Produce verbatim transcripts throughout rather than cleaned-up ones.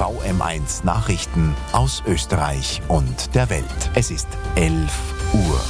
V M eins Nachrichten aus Österreich und der Welt. Es ist elf Uhr.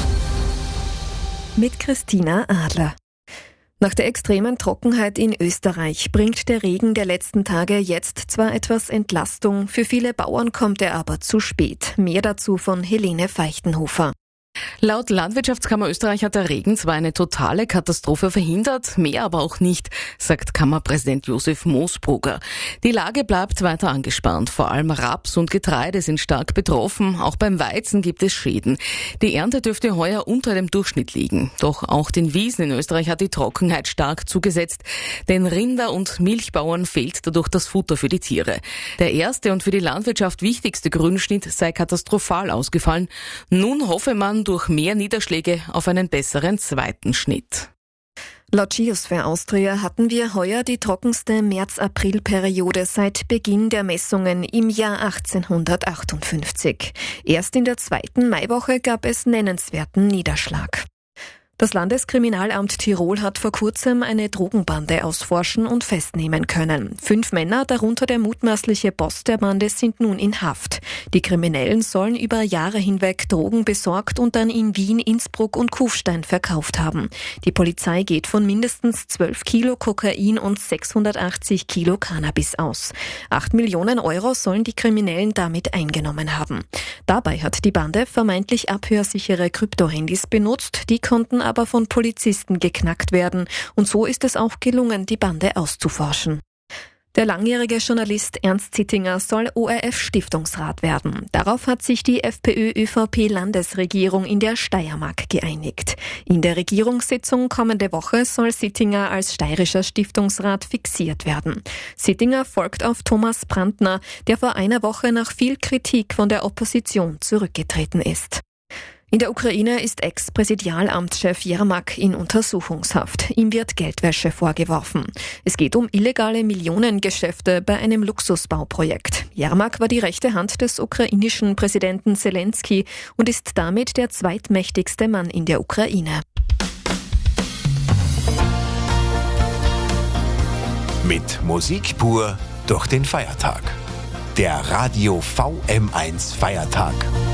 Mit Christina Adler. Nach der extremen Trockenheit in Österreich bringt der Regen der letzten Tage jetzt zwar etwas Entlastung, für viele Bauern kommt er aber zu spät. Mehr dazu von Helene Feichtenhofer. Laut Landwirtschaftskammer Österreich hat der Regen zwar eine totale Katastrophe verhindert, mehr aber auch nicht, sagt Kammerpräsident Josef Moosbrugger. Die Lage bleibt weiter angespannt. Vor allem Raps und Getreide sind stark betroffen. Auch beim Weizen gibt es Schäden. Die Ernte dürfte heuer unter dem Durchschnitt liegen. Doch auch den Wiesen in Österreich hat die Trockenheit stark zugesetzt. Den Rinder- und Milchbauern fehlt dadurch das Futter für die Tiere. Der erste und für die Landwirtschaft wichtigste Grünschnitt sei katastrophal ausgefallen. Nun hoffe man durch mehr Niederschläge auf einen besseren zweiten Schnitt. Laut Geosphere Austria hatten wir heuer die trockenste März-April-Periode seit Beginn der Messungen im Jahr achtzehnhundertachtundfünfzig. Erst in der zweiten Maiwoche gab es nennenswerten Niederschlag. Das Landeskriminalamt Tirol hat vor kurzem eine Drogenbande ausforschen und festnehmen können. Fünf Männer, darunter der mutmaßliche Boss der Bande, sind nun in Haft. Die Kriminellen sollen über Jahre hinweg Drogen besorgt und dann in Wien, Innsbruck und Kufstein verkauft haben. Die Polizei geht von mindestens zwölf Kilo Kokain und sechshundertachtzig Kilo Cannabis aus. Acht Millionen Euro sollen die Kriminellen damit eingenommen haben. Dabei hat die Bande vermeintlich abhörsichere Kryptohandys benutzt, die konnten aber von Polizisten geknackt werden. Und so ist es auch gelungen, die Bande auszuforschen. Der langjährige Journalist Ernst Zittinger soll O R F-Stiftungsrat werden. Darauf hat sich die FPÖ-ÖVP-Landesregierung in der Steiermark geeinigt. In der Regierungssitzung kommende Woche soll Zittinger als steirischer Stiftungsrat fixiert werden. Zittinger folgt auf Thomas Brandner, der vor einer Woche nach viel Kritik von der Opposition zurückgetreten ist. In der Ukraine ist Ex-Präsidialamtschef Jermak in Untersuchungshaft. Ihm wird Geldwäsche vorgeworfen. Es geht um illegale Millionengeschäfte bei einem Luxusbauprojekt. Jermak war die rechte Hand des ukrainischen Präsidenten Zelensky und ist damit der zweitmächtigste Mann in der Ukraine. Mit Musik pur durch den Feiertag. Der Radio V M eins Feiertag.